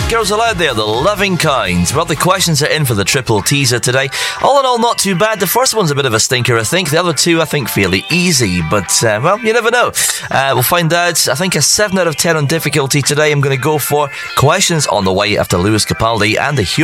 Girls Aloud there, the loving kind. Well, the questions are in for the triple teaser today. All in all, not too bad. The first one's a bit of a stinker, I think. The other two, I think, fairly easy. But, well, you never know. We'll find out. I think a 7 out of 10 on difficulty today. I'm going to go for questions on the way after Lewis Capaldi and the